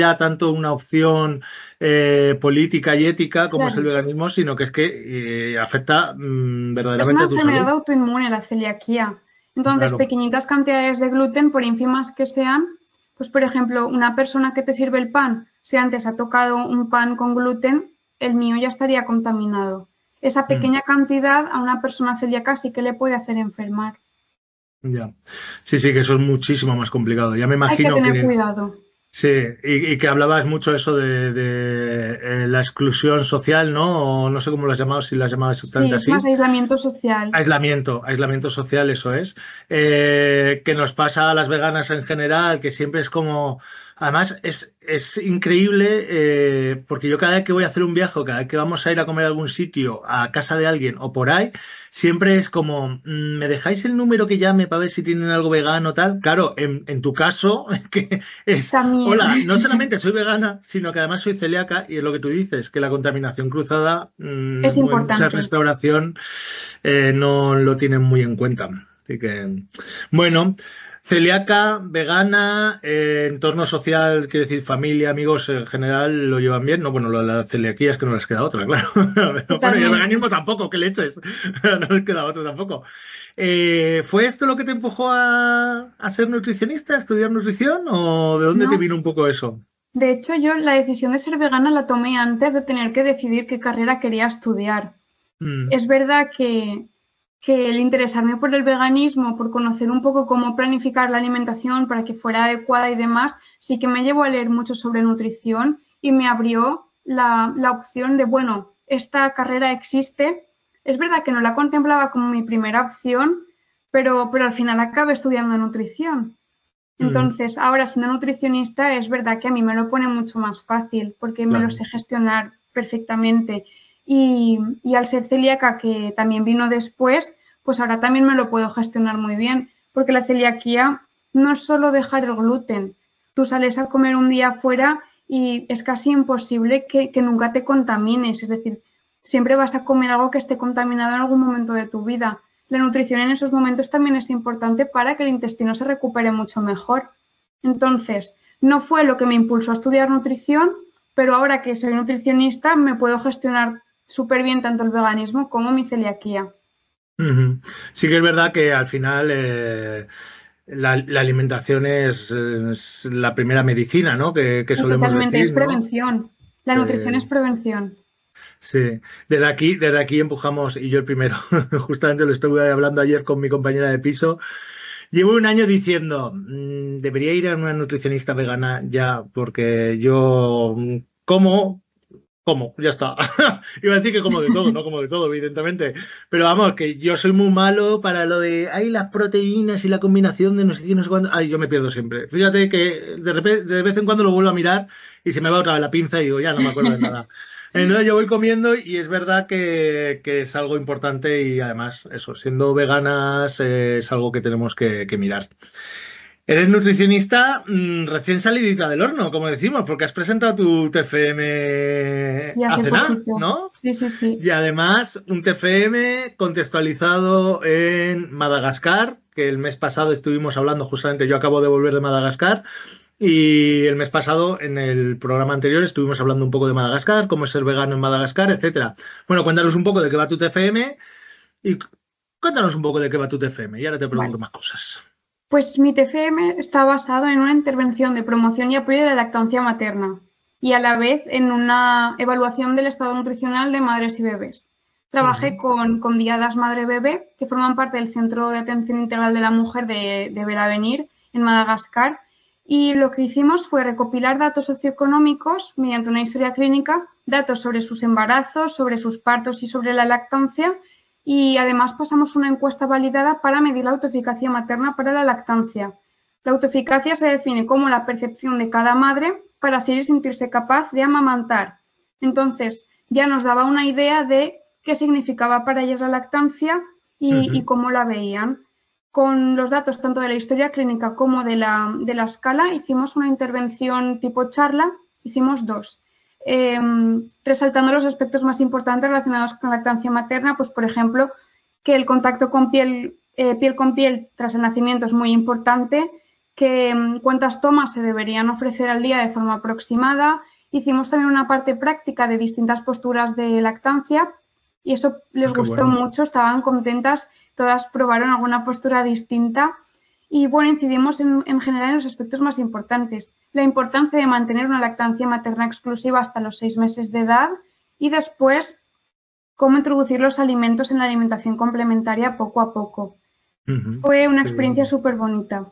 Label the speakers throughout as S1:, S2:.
S1: ya tanto una opción política y ética como es el
S2: Claro.
S1: veganismo, sino que es que afecta
S2: Es
S1: verdaderamente
S2: una
S1: a tu salud.
S2: enfermedad autoinmune la celiaquía. Entonces,
S1: Claro.
S2: pequeñitas cantidades de gluten, por ínfimas que sean, pues por ejemplo, una persona que te sirve el pan, si antes ha tocado un pan con gluten, el mío ya estaría contaminado. Esa
S1: Mm,
S2: pequeña cantidad a una persona celíaca sí que le puede hacer enfermar.
S1: ya. Sí, sí, que eso es muchísimo más complicado. Ya me
S2: Hay que
S1: imagino
S2: tener
S1: que
S2: cuidado.
S1: sí, y que hablabas mucho eso de la exclusión social, ¿no? O no sé cómo lo has llamado, si lo has llamado exactamente
S2: Sí, más
S1: así.
S2: aislamiento social.
S1: Aislamiento social, eso es. Que nos pasa a las veganas en general, que siempre es como. Además, es increíble porque yo cada vez que voy a hacer un viaje o cada vez que vamos a ir a comer a algún sitio, a casa de alguien o por ahí, siempre es como, ¿me dejáis el número que llame para ver si tienen algo vegano tal? Claro, en tu caso, que es,
S2: También
S1: hola, no solamente soy vegana, sino que además soy celíaca y es lo que tú dices, que la contaminación cruzada
S2: es
S1: en mucha
S2: importante.
S1: restauración no lo tienen muy en cuenta. Así que, bueno, celíaca, vegana, entorno social, quiere decir familia, amigos en general, lo llevan bien. No, bueno, lo de la celiaquía es que no les queda otra, claro. Pero bueno, y el
S2: Totalmente.
S1: veganismo tampoco, ¿qué leches? No les queda otra tampoco. ¿Fue esto lo que te empujó a ser nutricionista, a estudiar nutrición? ¿O de dónde te
S2: No,
S1: vino un poco eso?
S2: de hecho yo la decisión de ser vegana la tomé antes de tener que decidir qué carrera quería estudiar.
S1: Mm,
S2: Es verdad que el interesarme por el veganismo, por conocer un poco cómo planificar la alimentación para que fuera adecuada y demás, sí que me llevó a leer mucho sobre nutrición y me abrió la opción de, bueno, esta carrera existe. Es verdad que no la contemplaba como mi primera opción, pero al final acabé estudiando nutrición.
S1: mm,
S2: Entonces, ahora siendo nutricionista, es verdad que a mí me lo pone mucho más fácil porque me lo
S1: claro.
S2: sé gestionar perfectamente. Y al ser celíaca, que también vino después, pues ahora también me lo puedo gestionar muy bien, porque la celiaquía no es solo dejar el gluten. Tú sales a comer un día afuera y es casi imposible que nunca te contamines, es decir, siempre vas a comer algo que esté contaminado en algún momento de tu vida. La nutrición en esos momentos también es importante para que el intestino se recupere mucho mejor. Entonces, no fue lo que me impulsó a estudiar nutrición, pero ahora que soy nutricionista me puedo gestionar súper bien tanto el veganismo como mi celiaquía.
S1: Ujú. Sí que es verdad que al final la alimentación es la primera medicina, ¿no? Que
S2: Y
S1: solemos
S2: totalmente, es
S1: decir, ¿no?
S2: prevención. La nutrición es
S1: Eh,
S2: prevención.
S1: sí, desde aquí empujamos, y yo el primero, justamente lo estuve hablando ayer con mi compañera de piso. Llevo un año diciendo, debería ir a una nutricionista vegana ya, porque yo como, ya está. Iba a decir que como de todo, no como de todo, evidentemente. Pero vamos, que yo soy muy malo para lo de, ay, las proteínas y la combinación de no sé qué, no sé cuándo. Ay, yo me pierdo siempre. Fíjate que de repente, de vez en cuando lo vuelvo a mirar y se me va otra vez la pinza y digo, ya no me acuerdo de nada. Entonces yo voy comiendo y es verdad que es algo importante y además, eso, siendo veganas es algo que tenemos que mirar. Eres nutricionista recién salidita del horno, como decimos, porque has presentado tu TFM
S2: Sí, hace
S1: hace nada,
S2: poquito.
S1: ¿no?
S2: Sí, sí, sí.
S1: Y además un TFM contextualizado en Madagascar, que el mes pasado estuvimos hablando, justamente yo acabo de volver de Madagascar, y el mes pasado en el programa anterior estuvimos hablando un poco de Madagascar, cómo es ser vegano en Madagascar, etcétera. Bueno, cuéntanos un poco de qué va tu TFM y cuéntanos un poco de qué va tu TFM y ahora te pregunto
S2: Vale.
S1: más cosas.
S2: Pues mi TFM está basado en una intervención de promoción y apoyo de la lactancia materna y a la vez en una evaluación del estado nutricional de madres y bebés. Trabajé
S1: Ujú,
S2: con Diadas Madre-Bebé, que forman parte del Centro de Atención Integral de la Mujer de Beravenir, en Madagascar, y lo que hicimos fue recopilar datos socioeconómicos mediante una historia clínica, datos sobre sus embarazos, sobre sus partos y sobre la lactancia, y además pasamos una encuesta validada para medir la autoeficacia materna para la lactancia. La autoeficacia se define como la percepción de cada madre para así sentirse capaz de amamantar. Entonces, ya nos daba una idea de qué significaba para ellas la lactancia y
S1: ujú.
S2: cómo la veían. Con los datos tanto de la historia clínica como de la escala, hicimos una intervención tipo charla, hicimos dos resaltando los aspectos más importantes relacionados con la lactancia materna, pues por ejemplo, que el contacto con piel con piel tras el nacimiento es muy importante, cuántas tomas se deberían ofrecer al día de forma aproximada. Hicimos también una parte práctica de distintas posturas de lactancia y eso les gustó mucho, estaban contentas, todas probaron alguna postura distinta y bueno, incidimos en general en los aspectos más importantes. La importancia de mantener una lactancia materna exclusiva hasta los 6 meses de edad y después cómo introducir los alimentos en la alimentación complementaria poco a poco. Fue una experiencia súper bonita.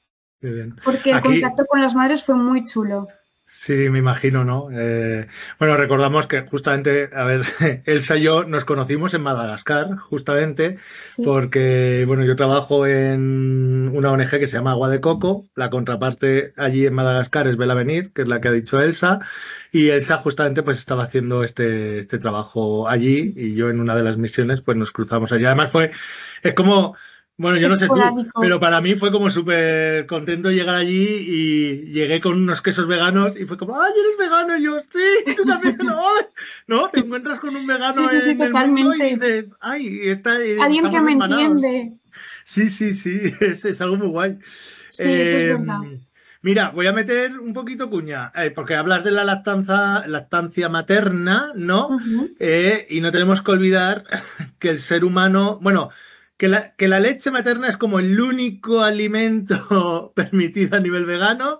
S2: Porque el contacto con las madres fue muy chulo.
S1: Sí, me imagino, ¿no? Bueno, recordamos que justamente, a ver, Elsa y yo nos conocimos en Madagascar, justamente, sí. Porque, bueno, yo trabajo en una ONG que se llama Agua de Coco, la contraparte allí en Madagascar es Belavenir, que es la que ha dicho Elsa, y Elsa justamente pues estaba haciendo este trabajo allí, y yo en una de las misiones pues nos cruzamos allí. Además es como... Bueno, yo no sé tú, pero para mí fue como súper contento llegar allí y llegué con unos quesos veganos y fue como, ¡ay, eres vegano! Y yo, sí, tú también, ¿no? Te encuentras con un vegano en el mundo y dices, ¡ay!
S2: Alguien que me entiende.
S1: Sí, es algo muy guay.
S2: Sí, eso es verdad.
S1: Mira, voy a meter un poquito cuña, porque hablas de la lactancia materna, ¿no? Y no tenemos que olvidar que el ser humano, bueno... Que la leche materna es como el único alimento permitido a nivel vegano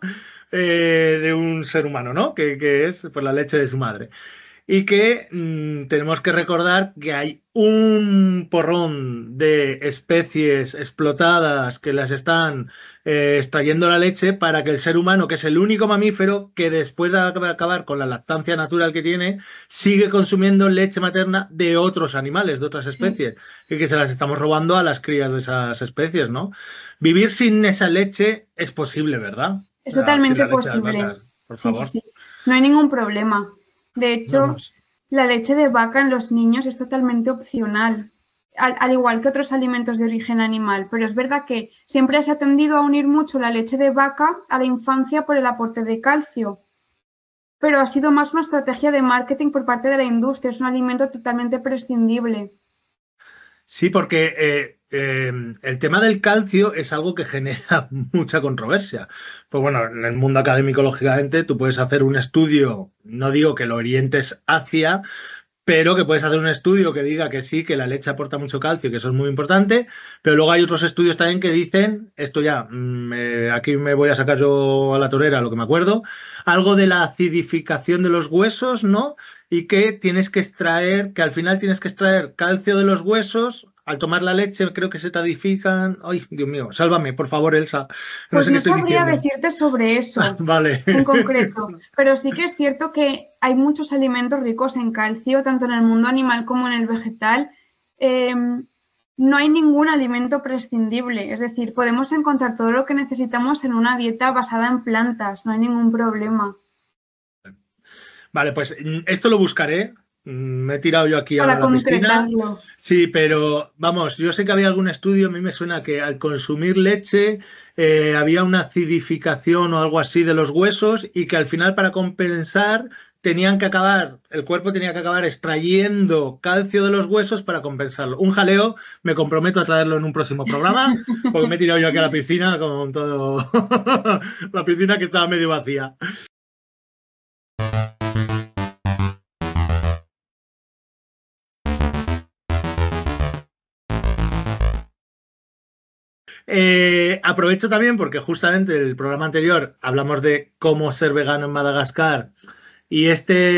S1: de un ser humano, ¿no? Que es pues, la leche de su madre. Y que tenemos que recordar que hay un porrón de especies explotadas que las están extrayendo la leche para que el ser humano, que es el único mamífero que después de acabar con la lactancia natural que tiene, sigue consumiendo leche materna de otros animales, de otras especies, y que se las estamos robando a las crías de esas especies, ¿no? Vivir sin esa leche es posible, ¿verdad?
S2: Es totalmente posible.
S1: Vacas, por favor.
S2: Sí. No hay ningún problema. De hecho, la leche de vaca en los niños es totalmente opcional, al igual que otros alimentos de origen animal, pero es verdad que siempre se ha tendido a unir mucho la leche de vaca a la infancia por el aporte de calcio, pero ha sido más una estrategia de marketing por parte de la industria, es un alimento totalmente prescindible.
S1: Sí, porque el tema del calcio es algo que genera mucha controversia. Pues bueno, en el mundo académico, lógicamente, tú puedes hacer un estudio, no digo que lo orientes hacia, pero que puedes hacer un estudio que diga que sí, que la leche aporta mucho calcio, que eso es muy importante, pero luego hay otros estudios también que dicen, esto ya, aquí me voy a sacar yo a la torera lo que me acuerdo, algo de la acidificación de los huesos, ¿no? Y que tienes que extraer, que al final tienes que extraer calcio de los huesos. Al tomar la leche creo que se te adifican. Ay, Dios mío, sálvame, por favor, Elsa.
S2: Pues no sabría decirte sobre eso
S1: vale.
S2: En concreto, pero sí que es cierto que hay muchos alimentos ricos en calcio, tanto en el mundo animal como en el vegetal. No hay ningún alimento prescindible, es decir, podemos encontrar todo lo que necesitamos en una dieta basada en plantas, no hay ningún problema.
S1: Vale, pues esto lo buscaré. Me he tirado yo aquí
S2: para
S1: a la piscina.
S2: Sí,
S1: pero vamos, yo sé que había algún estudio, a mí me suena que al consumir leche había una acidificación o algo así de los huesos y que al final para compensar el cuerpo tenía que acabar extrayendo calcio de los huesos para compensarlo. Un jaleo, me comprometo a traerlo en un próximo programa, porque me he tirado yo aquí a la piscina con todo, la piscina que estaba medio vacía. Aprovecho también porque justamente en el programa anterior hablamos de cómo ser vegano en Madagascar y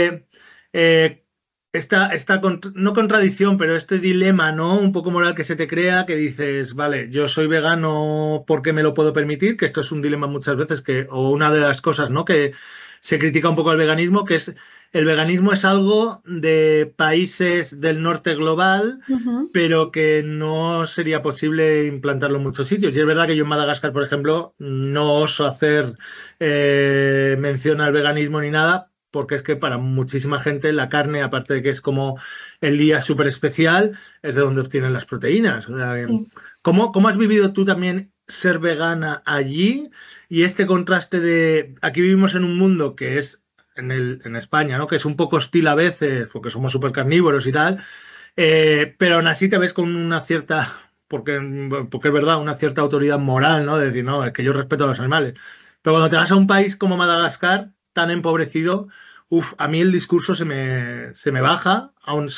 S1: no contradicción, pero este dilema, ¿no? Un poco moral que se te crea, que dices, vale, yo soy vegano porque me lo puedo permitir, que esto es un dilema muchas veces, o una de las cosas, ¿no? Que se critica un poco al veganismo, que es el veganismo es algo de países del norte global, pero que no sería posible implantarlo en muchos sitios. Y es verdad que yo en Madagascar, por ejemplo, no oso hacer mención al veganismo ni nada, porque es que para muchísima gente la carne, aparte de que es como el día súper especial, es de donde obtienen las proteínas. O sea,
S2: sí.
S1: ¿Cómo has vivido tú también ser vegana allí? Y este contraste de, aquí vivimos en un mundo que es en España, ¿no? Que es un poco hostil a veces, porque somos súper carnívoros y tal, pero aún así te ves con una cierta porque es verdad, una cierta autoridad moral, ¿no? De decir, no, es que yo respeto a los animales. Pero cuando te vas a un país como Madagascar, tan empobrecido, a mí el discurso se me baja, aun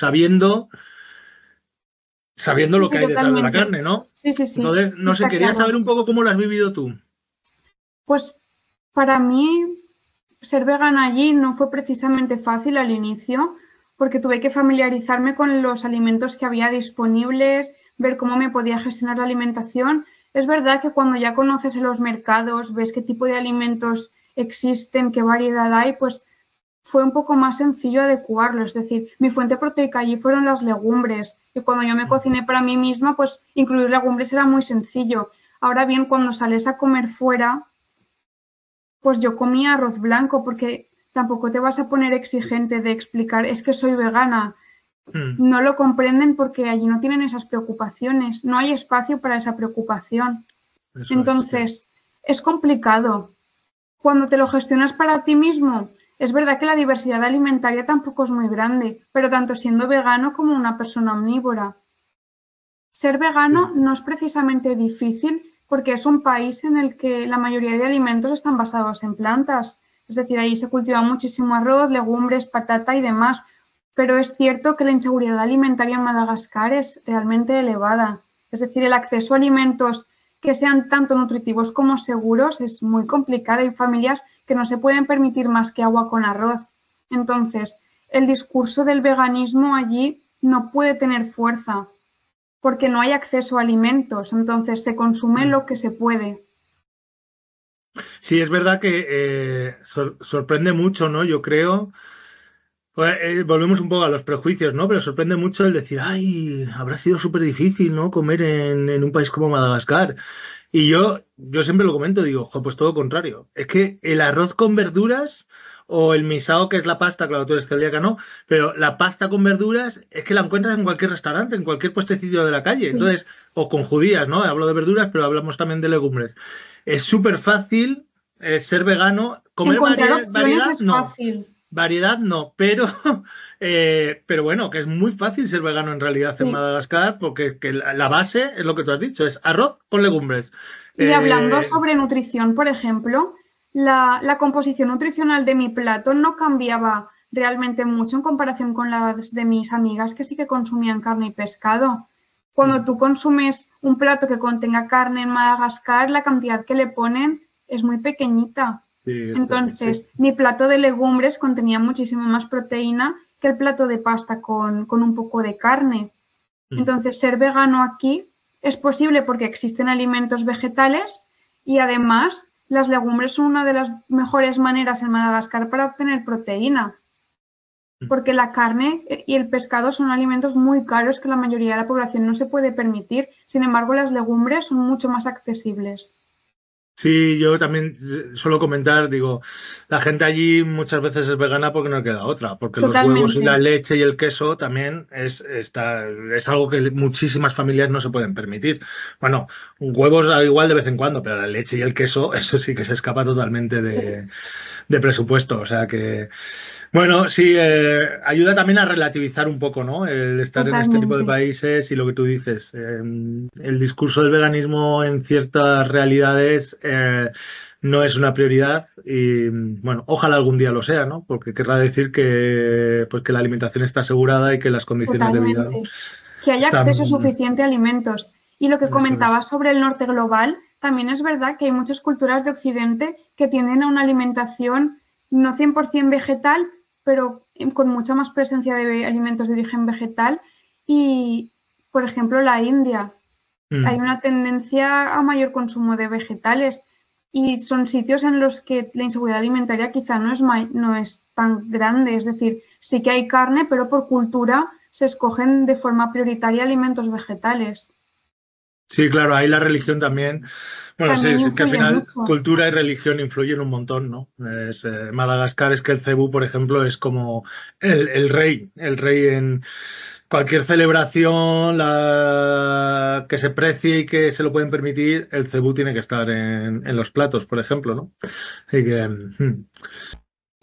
S1: sabiendo
S2: Sí,
S1: lo que
S2: sí,
S1: hay detrás de la
S2: totalmente.
S1: carne, ¿no?
S2: Sí, sí, sí,
S1: Entonces, no sé,
S2: está
S1: quería saber
S2: claro.
S1: un poco cómo lo has vivido tú.
S2: Pues para mí ser vegana allí no fue precisamente fácil al inicio, porque tuve que familiarizarme con los alimentos que había disponibles, ver cómo me podía gestionar la alimentación. Es verdad que cuando ya conoces en los mercados, ves qué tipo de alimentos existen, qué variedad hay, pues fue un poco más sencillo adecuarlo. Es decir, mi fuente proteica allí fueron las legumbres, y cuando yo me cociné para mí misma, pues incluir legumbres era muy sencillo. Ahora bien, cuando sales a comer fuera, pues yo comía arroz blanco porque tampoco te vas a poner exigente de explicar, es que soy vegana.
S1: Mm,
S2: No lo comprenden porque allí no tienen esas preocupaciones, no hay espacio para esa preocupación.
S1: eso es, sí.
S2: Entonces, es complicado. Cuando te lo gestionas para ti mismo, es verdad que la diversidad alimentaria tampoco es muy grande, pero tanto siendo vegano como una persona omnívora. Ser vegano
S1: Sí.
S2: no es precisamente difícil porque es un país en el que la mayoría de alimentos están basados en plantas. Es decir, ahí se cultiva muchísimo arroz, legumbres, patata y demás. Pero es cierto que la inseguridad alimentaria en Madagascar es realmente elevada. Es decir, el acceso a alimentos que sean tanto nutritivos como seguros es muy complicado. Hay familias que no se pueden permitir más que agua con arroz. Entonces, el discurso del veganismo allí no puede tener fuerza porque no hay acceso a alimentos, entonces se consume
S1: Mm.
S2: lo que se puede.
S1: Sí, es verdad que sorprende mucho, ¿no? Yo creo. Pues, volvemos un poco a los prejuicios, ¿no? Pero sorprende mucho el decir, ay, habrá sido súper difícil, ¿no? Comer en un país como Madagascar. Y yo siempre lo comento, digo, jo, pues todo contrario. Es que el arroz con verduras o el misao, que es la pasta, claro, tú eres celíaca, ¿no? Pero la pasta con verduras es que la encuentras en cualquier restaurante, en cualquier puestecillo de la calle.
S2: Sí.
S1: Entonces, o con judías, ¿no? Hablo de verduras, pero hablamos también de legumbres. Es súper fácil ser vegano. Comer
S2: Encontrar
S1: variedad,
S2: opciones
S1: variedad,
S2: es
S1: no.
S2: fácil.
S1: Variedad no, pero bueno, que es muy fácil ser vegano en realidad en
S2: Sí.
S1: Madagascar, porque que la base es lo que tú has dicho, es arroz con legumbres.
S2: Y hablando
S1: Eh,
S2: sobre nutrición, por ejemplo, la composición nutricional de mi plato no cambiaba realmente mucho en comparación con las de mis amigas que sí que consumían carne y pescado. Cuando tú consumes un plato que contenga carne en Madagascar, la cantidad que le ponen es muy pequeñita.
S1: sí, sí.
S2: Entonces, mi plato de legumbres contenía muchísimo más proteína que el plato de pasta con un poco de carne.
S1: Mm.
S2: Entonces, ser vegano aquí es posible porque existen alimentos vegetales y además las legumbres son una de las mejores maneras en Madagascar para obtener proteína, porque la carne y el pescado son alimentos muy caros que la mayoría de la población no se puede permitir. Sin embargo, las legumbres son mucho más accesibles.
S1: Sí, yo también suelo comentar, digo, la gente allí muchas veces es vegana porque no queda otra, porque los huevos y
S2: Totalmente.
S1: la leche y el queso también es algo que muchísimas familias no se pueden permitir. Bueno, huevos igual de vez en cuando, pero la leche y el queso, eso sí que se escapa totalmente
S2: Sí,
S1: de presupuesto. O sea que, bueno, sí, ayuda también a relativizar un poco, ¿no? El estar en este tipo de
S2: totalmente.
S1: países y lo que tú dices, el discurso del veganismo en ciertas realidades no es una prioridad y, bueno, ojalá algún día lo sea, ¿no? Porque querrá decir que, pues, que la alimentación está asegurada y que las condiciones de vida
S2: Totalmente. Que haya acceso
S1: están...
S2: suficiente a alimentos. Y lo que
S1: Eso es.
S2: comentabas sobre el norte global, también es verdad que hay muchas culturas de Occidente que tienden a una alimentación no 100% vegetal, pero con mucha más presencia de alimentos de origen vegetal. Y, por ejemplo, la India. Hay
S1: Mm.
S2: una tendencia a mayor consumo de vegetales y son sitios en los que la inseguridad alimentaria quizá no es tan grande. Es decir, sí que hay carne, pero por cultura se escogen de forma prioritaria alimentos vegetales.
S1: Sí, claro, ahí la religión también. Bueno, sí,
S2: También
S1: sí, que al
S2: influye
S1: final
S2: mucho.
S1: cultura y religión influyen un montón, ¿no? Madagascar es que el cebú, por ejemplo, es como el rey en cualquier celebración que se precie y que se lo pueden permitir, el cebú tiene que estar en los platos, por ejemplo, ¿no? Así que,